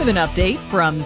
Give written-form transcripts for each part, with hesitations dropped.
With an update from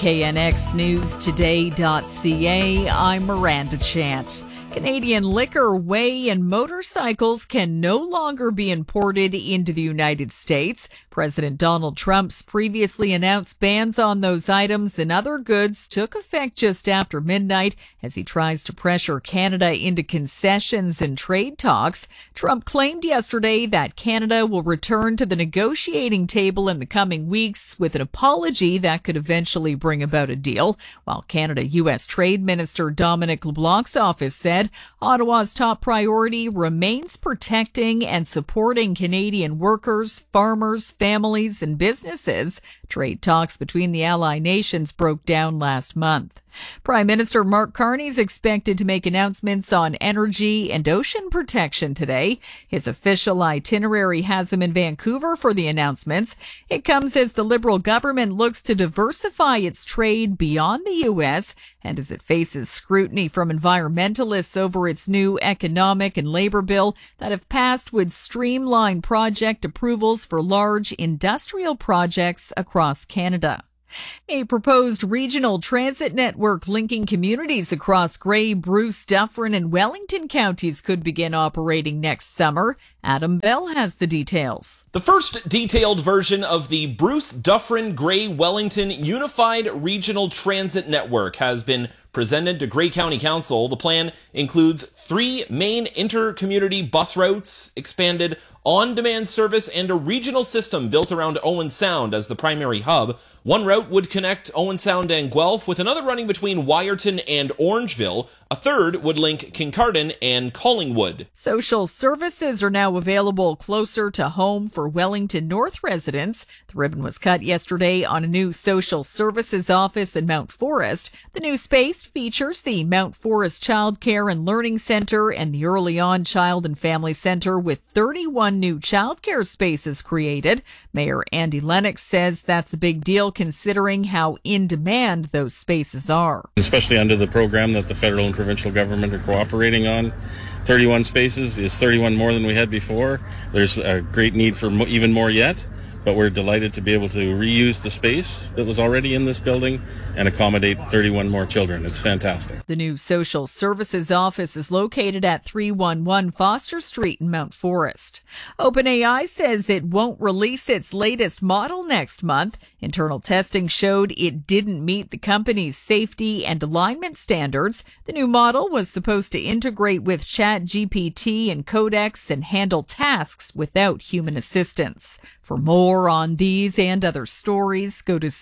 CKNXNewsToday.ca, I'm Miranda Chant. Canadian liquor, whey, and motorcycles can no longer be imported into the United States. President Donald Trump's previously announced bans on those items and other goods took effect just after midnight as he tries to pressure Canada into concessions and trade talks. Trump claimed yesterday that Canada will return to the negotiating table in the coming weeks with an apology that could eventually bring about a deal, while Canada-U.S. Trade Minister Dominic LeBlanc's office said Ottawa's top priority remains protecting and supporting Canadian workers, farmers, families, and businesses. Trade talks between the ally nations broke down last month. Prime Minister Mark Carney is expected to make announcements on energy and ocean protection today. His official itinerary has him in Vancouver for the announcements. It comes as the Liberal government looks to diversify its trade beyond the U.S. and as it faces scrutiny from environmentalists over its new economic and labor bill that, if passed, would streamline project approvals for large industrial projects across Canada. A proposed regional transit network linking communities across Grey, Bruce, Dufferin, and Wellington counties could begin operating next summer. Adam Bell has the details. The first detailed version of the Bruce, Dufferin, Grey, Wellington Unified Regional Transit Network has been presented to Grey County Council. The plan includes 3 main inter-community bus routes, expanded on-demand service, and a regional system built around Owen Sound as the primary hub. One route would connect Owen Sound and Guelph, with another running between Wyerton and Orangeville. A third would link Kincardine and Collingwood. Social services are now available closer to home for Wellington North residents. The ribbon was cut yesterday on a new social services office in Mount Forest. The new space features the Mount Forest Child Care and Learning Centre and the Early On Child and Family Centre, with 31 new childcare spaces created. Mayor Andy Lennox says that's a big deal considering how in demand those spaces are. Especially under the program that the federal and provincial government are cooperating on. 31 spaces is 31 more than we had before. There's a great need for even more yet, but we're delighted to be able to reuse the space that was already in this building and accommodate 31 more children. It's fantastic. The new social services office is located at 311 Foster Street in Mount Forest. OpenAI says it won't release its latest model next month. Internal testing showed it didn't meet the company's safety and alignment standards. The new model was supposed to integrate with ChatGPT and Codex and handle tasks without human assistance. For more on these and other stories, go to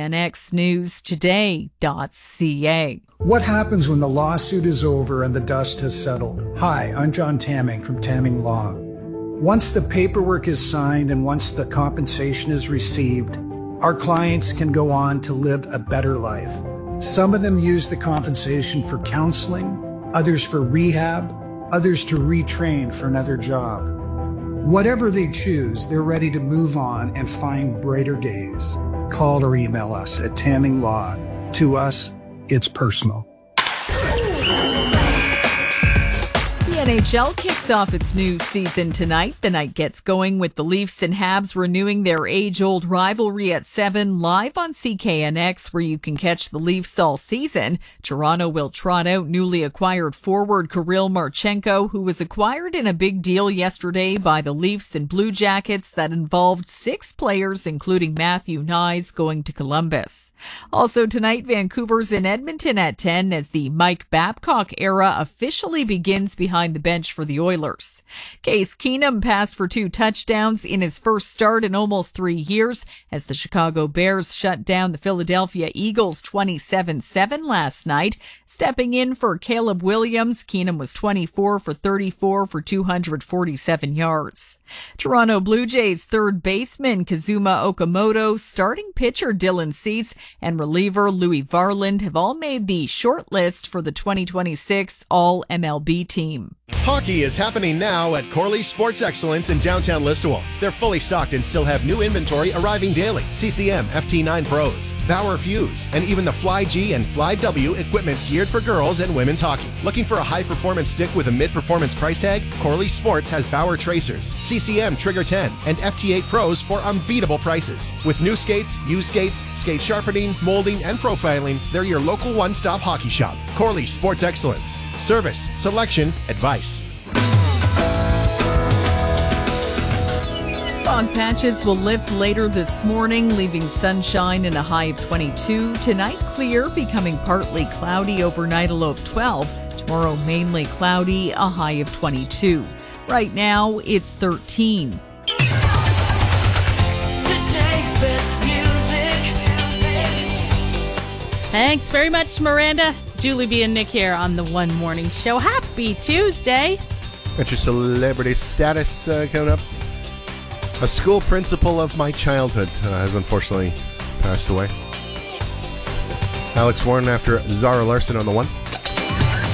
CKNXNewsToday.ca. What happens when the lawsuit is over and the dust has settled? Hi, I'm John Tamming from Tamming Law. Once the paperwork is signed and once the compensation is received, our clients can go on to live a better life. Some of them use the compensation for counseling, others for rehab, others to retrain for another job. Whatever they choose, they're ready to move on and find brighter days. Call or email us at Tamming Law. To us, it's personal. The NHL kicks off its new season tonight. The night gets going with the Leafs and Habs renewing their age-old rivalry at 7 live on CKNX, where you can catch the Leafs all season. Toronto will trot out newly acquired forward Kirill Marchenko, who was acquired in a big deal yesterday by the Leafs and Blue Jackets that involved 6 players, including Matthew Knies, going to Columbus. Also tonight, Vancouver's in Edmonton at 10 as the Mike Babcock era officially begins behind the bench for the Oilers. Case Keenum passed for 2 touchdowns in his first start in almost 3 years as the Chicago Bears shut down the Philadelphia Eagles 27-7 last night. Stepping in for Caleb Williams, Keenum was 24 for 34 for 247 yards. Toronto Blue Jays third baseman Kazuma Okamoto, starting pitcher Dylan Cease, and reliever Louis Varland have all made the short list for the 2026 All-MLB team. Hockey is happening now at Corley Sports Excellence in downtown Listowel. They're fully stocked and still have new inventory arriving daily. CCM, FT9 Pros, Bauer Fuse, and even the Fly G and Fly W equipment geared for girls and women's hockey. Looking for a high-performance stick with a mid-performance price tag? Corley Sports has Bauer Tracers, CCM CCM Trigger 10 and FT8 Pros for unbeatable prices. With new skates, used skates, skate sharpening, molding, and profiling, they're your local one-stop hockey shop. Corley Sports Excellence. Service, selection, advice. Fog patches will lift later this morning, leaving sunshine and a high of 22. Tonight, clear, becoming partly cloudy overnight, a low of 12. Tomorrow, mainly cloudy, a high of 22. Right now, it's 13. Thanks very much, Miranda. Julie B. and Nick here on the One Morning Show. Happy Tuesday. Got your celebrity status coming up. A school principal of my childhood has unfortunately passed away. Alex Warren after Zara Larson on the one.